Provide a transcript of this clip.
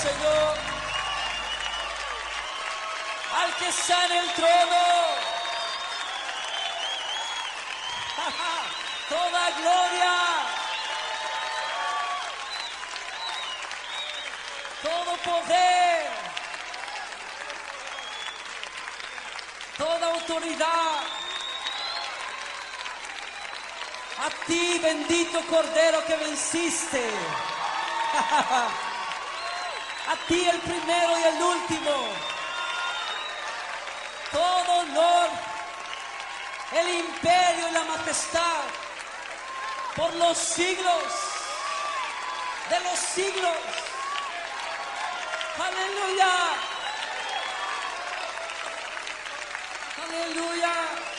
Señor, al que está en el trono. Toda gloria, todo poder, toda autoridad. A ti, bendito Cordero que venciste. A ti, el primero y el último. Todo honor, el imperio y la majestad por los siglos de los siglos. Aleluya. Aleluya.